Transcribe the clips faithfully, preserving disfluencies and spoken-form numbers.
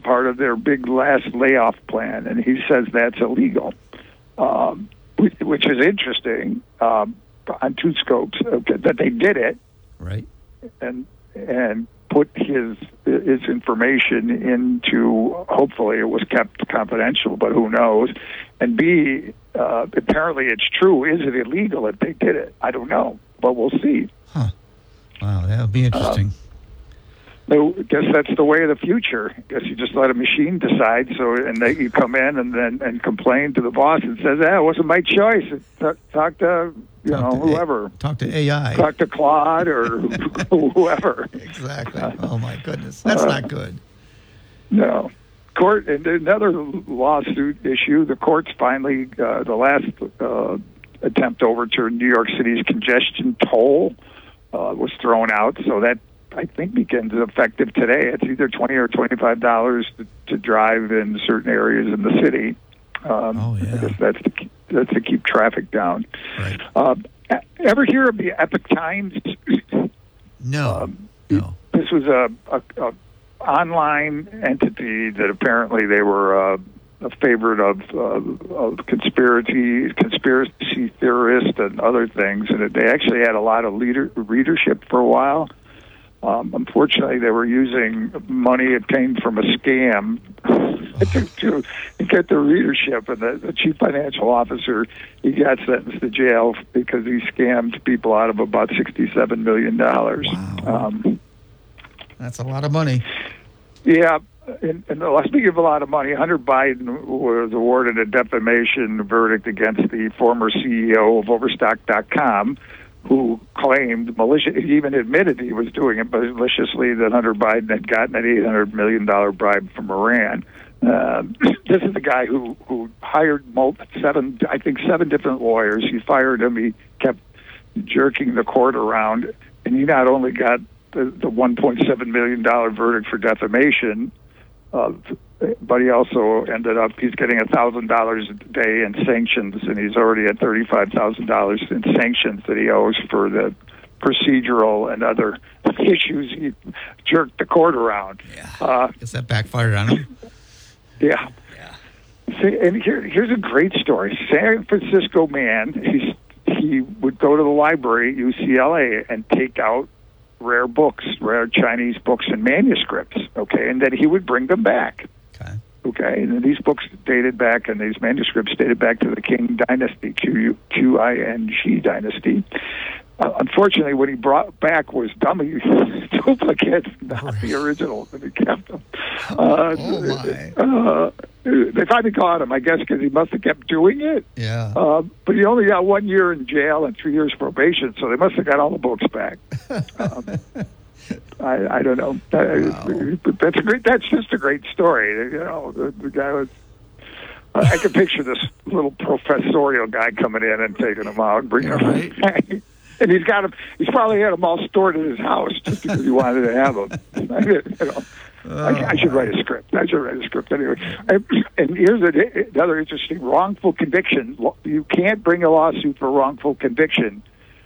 part of their big last layoff plan, and he says that's illegal, um, which, which is interesting um, on two scopes. Okay, that they did it, right, and and put his his information into. Hopefully, it was kept confidential, but who knows? And B, uh, apparently it's true. Is it illegal if they did it? I don't know, but we'll see. Huh. Wow, that would be interesting. Um, I guess that's the way of the future. I guess you just let a machine decide. So, and they, you come in and then and complain to the boss and says, "Ah, it wasn't my choice." Talk, talk to you talk know to whoever. A, talk to A I. Talk to Claude or whoever. Exactly. Oh my goodness, that's uh, not good. No. Court and another lawsuit issue. The courts finally uh, the last uh, attempt to overturn New York City's congestion toll uh, was thrown out. So that I think becomes effective today. It's either twenty or twenty-five dollars to, to drive in certain areas in the city. Um, oh yeah, I guess that's to keep, that's to keep traffic down. Right. Uh, ever hear of the Epic Times? No. Um, no. This was a, a, a online entity that apparently they were uh, a favorite of, uh, of conspiracy conspiracy theorists and other things, and they actually had a lot of leader, readership for a while. Um, unfortunately, they were using money obtained from a scam to, to get the readership, and the, the chief financial officer, he got sentenced to jail because he scammed people out of about sixty-seven million dollars. Wow. Um, That's a lot of money. Yeah, and, and speaking of a lot of money, Hunter Biden was awarded a defamation verdict against the former C E O of Overstock dot com, who claimed, malicious, he even admitted he was doing it maliciously, that Hunter Biden had gotten an eight hundred million dollars bribe from Iran. Uh, this is the guy who, who hired seven, I think seven different lawyers. He fired him. He kept jerking the court around, and he not only got the, the one point seven million dollars verdict for defamation, uh, but he also ended up, he's getting one thousand dollars a day in sanctions, and he's already at thirty-five thousand dollars in sanctions that he owes for the procedural and other issues he jerked the court around. Yeah. Uh, Guess that backfired on him. Yeah. Yeah. See, and here, here's a great story. San Francisco man, he's, he would go to the library at U C L A and take out rare books, rare Chinese books and manuscripts, okay, and then he would bring them back. Okay. Okay, and these books dated back, and these manuscripts dated back to the Qing Dynasty, Q U I N G Dynasty. Uh, unfortunately, what he brought back was dummy duplicates, not right. the original, and he kept them. Uh, oh, my. Uh, they finally caught him, I guess, because he must have kept doing it. Yeah. Uh, but he only got one year in jail and three years probation, so they must have got all the books back. um, I, I don't know. Wow. That's a great. That's just a great story. You know, the, the guy was. I can picture this little professorial guy coming in and taking them out, and bringing them right. back. And he's got them. He's probably had them all stored in his house just because he wanted to have them. you know, oh, I, I should write a script. I should write a script anyway. And, and here's a, another interesting wrongful conviction. You can't bring a lawsuit for wrongful conviction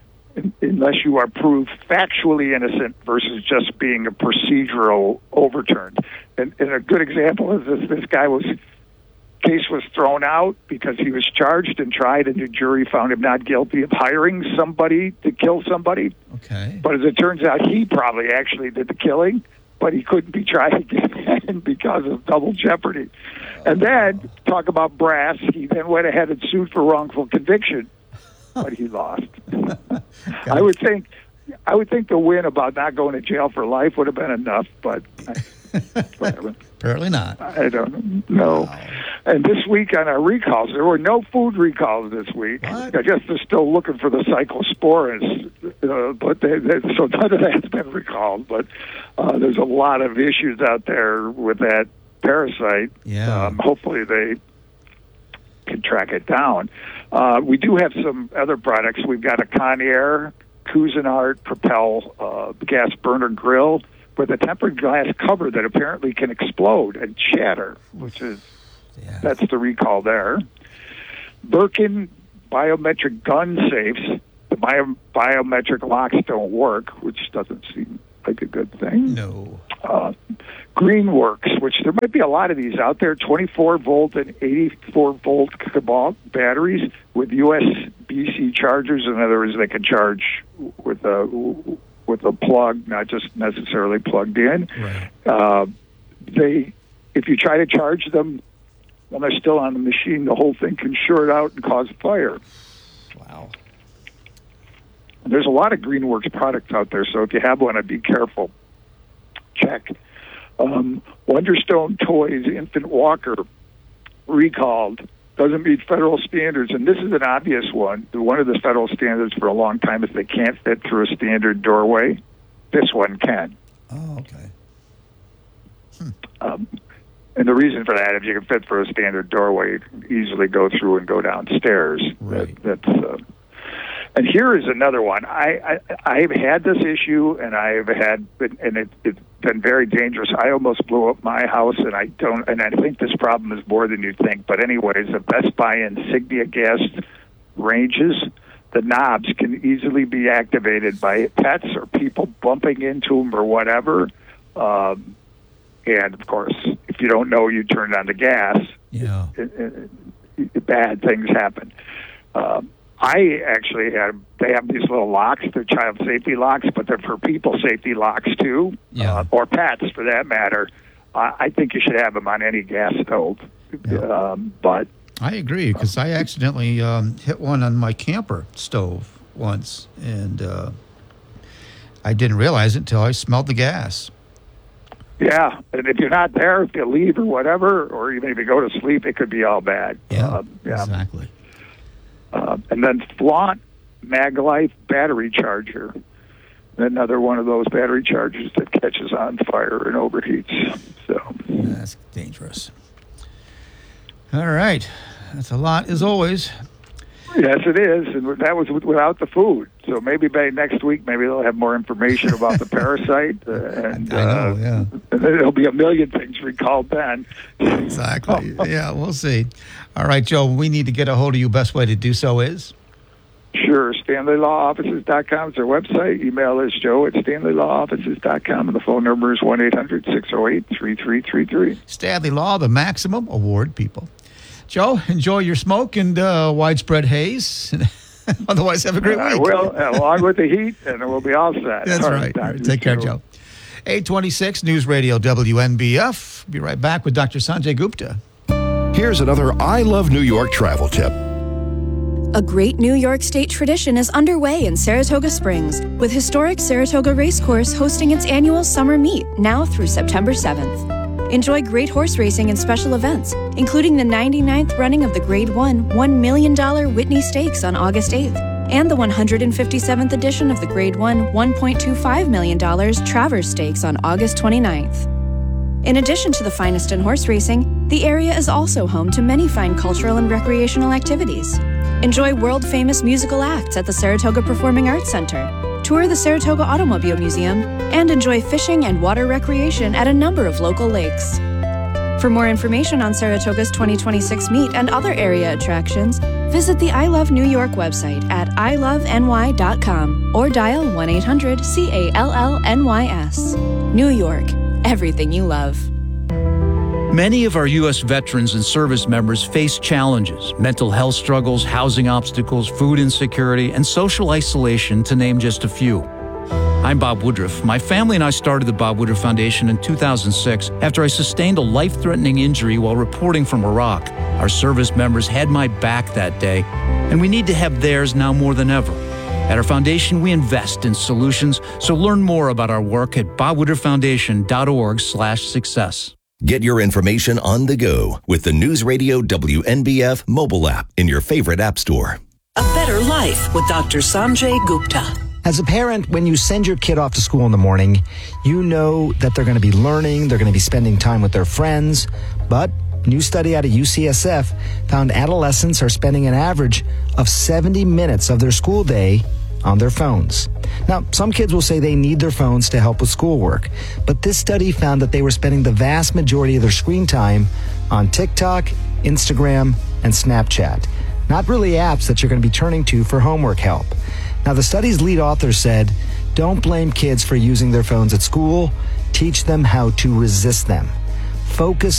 unless you are proved factually innocent versus just being a procedural overturn. And, and a good example is this: this guy was. Case was thrown out because he was charged and tried, and the jury found him not guilty of hiring somebody to kill somebody. Okay. But as it turns out, he probably actually did the killing, but he couldn't be tried again because of double jeopardy. Oh. And then, talk about brass, he then went ahead and sued for wrongful conviction, but he lost. I would think, I would think the win about not going to jail for life would have been enough, but whatever. Apparently not. I don't know. Wow. And this week on our recalls, there were no food recalls this week. What? I guess they're still looking for the cyclosporins, uh, but they, they, so none of that's been recalled. But uh, there's a lot of issues out there with that parasite. Yeah. Um, hopefully they can track it down. Uh, we do have some other products. We've got a Conair Cuisinart Propel uh, gas burner grill with a tempered glass cover that apparently can explode and shatter, which is, yeah. that's the recall there. Birkin biometric gun safes. The bio, biometric locks don't work, which doesn't seem like a good thing. No. uh, Greenworks, which there might be a lot of these out there, twenty-four volt and eighty-four volt batteries with U S B C chargers. In other words, they can charge with a with a plug, not just necessarily plugged in. Right. Uh, they, if you try to charge them when they're still on the machine, the whole thing can short out and cause a fire. Wow. There's a lot of Greenworks products out there, so if you have one, I'd be careful. Check. Um, Wonderstone Toys infant walker recalled. Doesn't meet federal standards, and this is an obvious one. One of the federal standards for a long time is they can't fit through a standard doorway. This one can. Oh, okay. Hmm. Um, and the reason for that, if you can fit through a standard doorway, you can easily go through and go downstairs. Right. That, that's... Uh, And here is another one. I, I I've had this issue, and I've had, and it, it's been very dangerous. I almost blew up my house, and I don't. And I think this problem is more than you think. But anyways, the Best Buy Insignia gas ranges, the knobs can easily be activated by pets or people bumping into them or whatever. Um, and of course, if you don't know, you turned on the gas. Yeah. It, it, it, bad things happen. Um, I actually have, they have these little locks, they're child safety locks, but they're for people safety locks too, yeah. uh, or pets for that matter. Uh, I think you should have them on any gas stove. Yeah. Um, but I agree, because I accidentally um, hit one on my camper stove once, and uh, I didn't realize it until I smelled the gas. Yeah, and if you're not there, if you leave or whatever, or even if you go to sleep, it could be all bad. Yeah, um, yeah. exactly. Uh, and then Flaunt MagLife battery charger. Another one of those battery chargers that catches on fire and overheats. So that's dangerous. All right. That's a lot, as always. Yes, it is. And that was without the food. So maybe by next week, maybe they'll have more information about the parasite. Uh, and, I know, uh, yeah. And there'll be a million things recalled then. Exactly. Yeah, we'll see. All right, Joe, we need to get a hold of you. Best way to do so is? Sure. Stanley Law Offices dot com is our website. Email is joe at Stanley Law Offices dot com, and the phone number is one eight hundred six oh eight three three three three. Stanley Law, the maximum award people. Joe, enjoy your smoke and uh, widespread haze. Otherwise, have a great week. I will, along with the heat, and we'll be all set. That's all right. right. Take care, Joe. eight twenty-six News Radio W N B F. Be right back with Doctor Sanjay Gupta. Here's another I Love New York travel tip. A great New York State tradition is underway in Saratoga Springs, with historic Saratoga Racecourse hosting its annual summer meet now through September seventh. Enjoy great horse racing and special events, including the ninety-ninth running of the Grade one one million dollars Whitney Stakes on August eighth, and the one hundred fifty-seventh edition of the Grade one one point two five million dollars Travers Stakes on August twenty-ninth. In addition to the finest in horse racing, the area is also home to many fine cultural and recreational activities. Enjoy world-famous musical acts at the Saratoga Performing Arts Center, tour the Saratoga Automobile Museum, and enjoy fishing and water recreation at a number of local lakes. For more information on Saratoga's twenty twenty-six meet and other area attractions, visit the I Love New York website at i love n y dot com or dial one eight hundred C A L L N Y S. New York, everything you love. Many of our U S veterans and service members face challenges, mental health struggles, housing obstacles, food insecurity, and social isolation, to name just a few. I'm Bob Woodruff. My family and I started the Bob Woodruff Foundation in two thousand six after I sustained a life-threatening injury while reporting from Iraq. Our service members had my back that day, and we need to have theirs now more than ever. At our foundation, we invest in solutions, so learn more about our work at bob woodruff foundation dot org slash success. Get your information on the go with the News Radio W N B F mobile app in your favorite app store. A better life with Doctor Sanjay Gupta. As a parent, when you send your kid off to school in the morning, you know that they're going to be learning, they're going to be spending time with their friends. But a new study out of U C S F found adolescents are spending an average of seventy minutes of their school day on their phones. Now, some kids will say they need their phones to help with schoolwork, but this study found that they were spending the vast majority of their screen time on TikTok, Instagram, and Snapchat. Not really apps that you're going to be turning to for homework help. Now, the study's lead author said, don't blame kids for using their phones at school. Teach them how to resist them. Focus